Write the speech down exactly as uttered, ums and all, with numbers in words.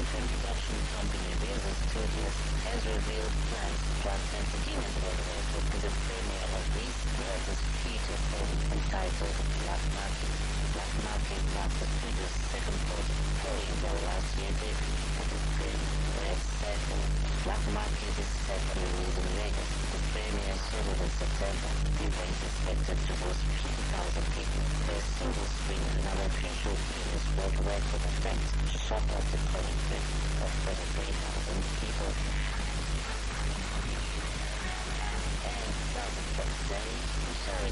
film production company Razer Studios has revealed plans to plug entertainment worldwide to the premiere of this latest feature film entitled Black Market. Black Market marks the studio's second project following their last year debut at the screen Red Circle. Black Market is set to release in Vegas. The premiere scheduled in September. The event is expected to host fifty thousand people for a single screen and other pre-show theaters worldwide for the event to shut off the current trend of thirty-three thousand people. And that's it for today. I'm sorry